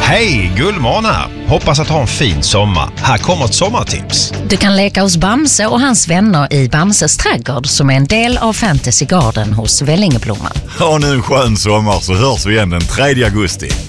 Hej, Gullmård här. Hoppas att ha en fin sommar. Här kommer ett sommartips. Du kan leka hos Bamse och hans vänner i Bamses trädgård som är en del av Fantasy Garden hos Vällingeblomman. Ha nu en skön sommar så hörs vi igen den 3 augusti.